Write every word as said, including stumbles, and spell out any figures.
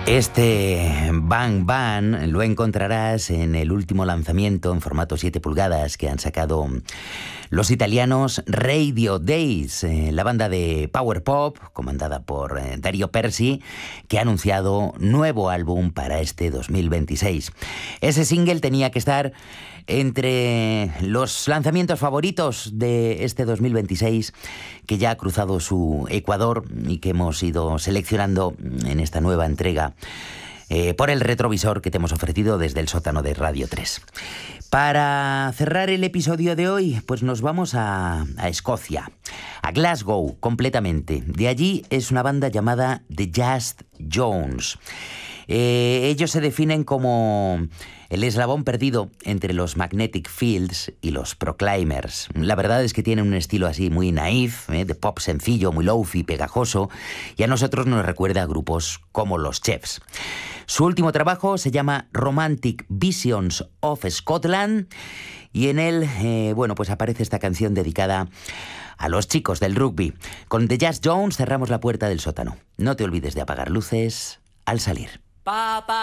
Este Bang Bang lo encontrarás en el último lanzamiento en formato siete pulgadas que han sacado los italianos Radio Days, eh, la banda de power pop comandada por eh, Dario Persi, que ha anunciado nuevo álbum para este dos mil veintiséis. Ese single tenía que estar entre los lanzamientos favoritos de este dos mil veintiséis, que ya ha cruzado su Ecuador y que hemos ido seleccionando en esta nueva entrega eh, por el retrovisor que te hemos ofrecido desde el sótano de Radio tres. Para cerrar el episodio de hoy, pues nos vamos a, a Escocia, a Glasgow completamente. De allí es una banda llamada The Just Jones. Eh, ellos se definen como el eslabón perdido entre los Magnetic Fields y los Proclaimers. La verdad es que tienen un estilo así muy naif, ¿eh? de pop sencillo, muy lofi, pegajoso, y a nosotros nos recuerda a grupos como los Chefs. Su último trabajo se llama Romantic Visions of Scotland, y en él, eh, bueno, pues aparece esta canción dedicada a los chicos del rugby. Con The Just Jones cerramos la puerta del sótano. No te olvides de apagar luces al salir. Papá.